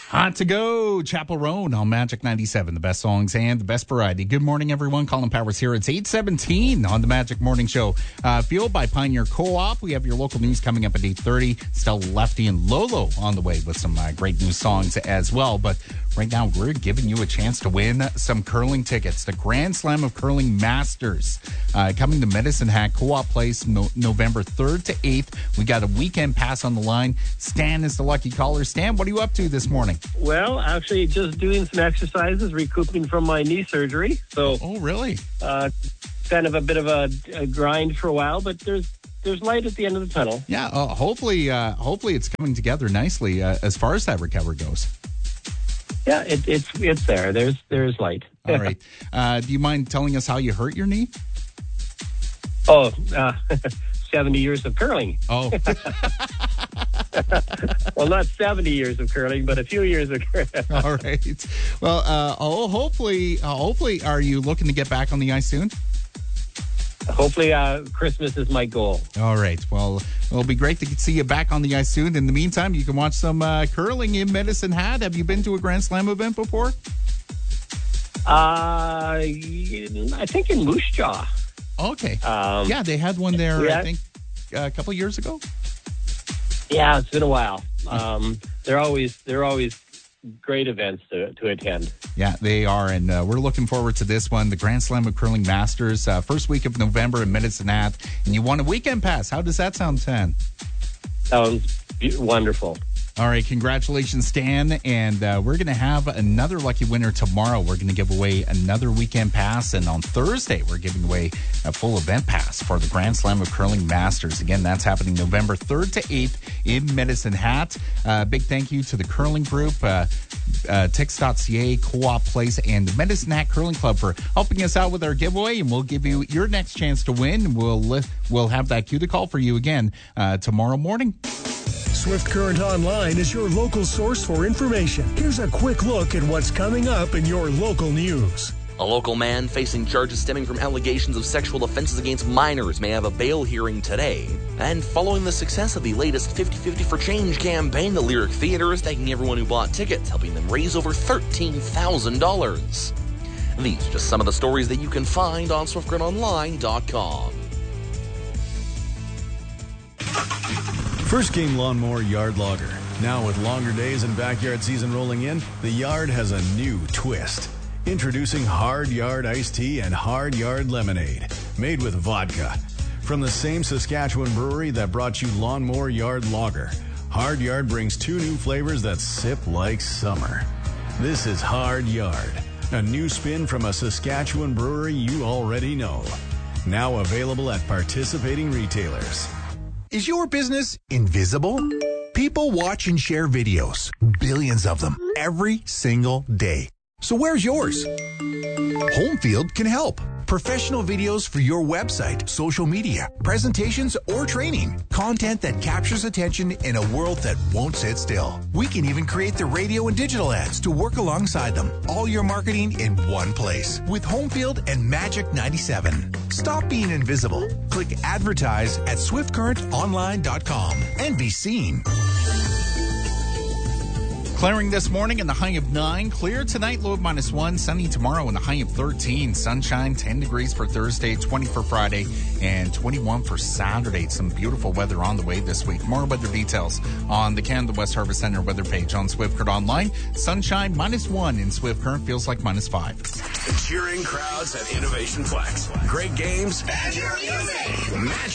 Hot to go, Chapel Roan on Magic 97, the best songs and the best variety. Good morning, everyone. Colin Powers here. It's 8:17 on the Magic Morning Show. Fueled by Pioneer Co-op. We have your local news coming up at 8:30. Still Lefty and Lolo on the way with some great new songs as well. But right now, we're giving you a chance to win some curling tickets. The Grand Slam of Curling Masters coming to Medicine Hat Co-op Place November 3rd to 8th. We got a weekend pass on the line. Stan is the lucky caller. Stan, what are you up to this morning? Well, actually, just doing some exercises, recouping from my knee surgery. So, oh, really? Kind of a bit of a grind for a while, but there's light at the end of the tunnel. Yeah, hopefully it's coming together nicely as far as that recovery goes. Yeah, it's there. There's light. All right. Do you mind telling us how you hurt your knee? Oh, 70 years of curling. Oh. Well, not 70 years of curling, but a few years of curling. All right. Well, hopefully, are you looking to get back on the ice soon? Hopefully, Christmas is my goal. All right. Well, it'll be great to see you back on the ice soon. In the meantime, you can watch some curling in Medicine Hat. Have you been to a Grand Slam event before? I think in Moose Jaw. Okay. Yeah, they had one there, I think, a couple of years ago. Yeah, it's been a while. They're always great events to attend. Yeah, they are, and we're looking forward to this one, the Grand Slam of Curling Masters, first week of November in Medicine Hat, and you won a weekend pass. How does that sound, Stan? Sounds wonderful. All right, congratulations, Stan, and we're going to have another lucky winner tomorrow. We're going to give away another weekend pass, and on Thursday, we're giving away a full event pass for the Grand Slam of Curling Masters. Again, that's happening November 3rd to 8th in Medicine Hat. Big thank you to the Curling Group, Tix.ca, Co-op Place, and the Medicine Hat Curling Club for helping us out with our giveaway, and we'll give you your next chance to win. We'll have that cue to call for you again tomorrow morning. Swift Current Online is your local source for information. Here's a quick look at what's coming up in your local news. A local man facing charges stemming from allegations of sexual offenses against minors may have a bail hearing today. And following the success of the latest 50-50 for Change campaign, the Lyric Theater is thanking everyone who bought tickets, helping them raise over $13,000. These are just some of the stories that you can find on SwiftCurrentOnline.com. First Game Lawnmower Yard Logger. Now with longer days and backyard season rolling in, the yard has a new twist. Introducing Hard Yard Iced Tea and Hard Yard Lemonade, made with vodka. From the same Saskatchewan brewery that brought you Lawnmower Yard Lager, Hard Yard brings two new flavors that sip like summer. This is Hard Yard, a new spin from a Saskatchewan brewery you already know. Now available at participating retailers. Is your business invisible? People watch and share videos, billions of them, every single day. So where's yours? Homefield can help. Professional videos for your website, social media, presentations, or training. Content that captures attention in a world that won't sit still. We can even create the radio and digital ads to work alongside them. All your marketing in one place with Homefield and Magic 97. Stop being invisible. Click advertise at SwiftCurrentOnline.com and be seen. Clearing this morning in the high of 9. Clear tonight, low of -1. Sunny tomorrow in the high of 13. Sunshine, 10 degrees for Thursday, 20 for Friday, and 21 for Saturday. Some beautiful weather on the way this week. More weather details on the Canada West Harvest Center weather page on Swift Current Online. Sunshine, -1 in Swift Current. Feels like -5. The cheering crowds at Innovation Flex. Great games. Magic music. Magic.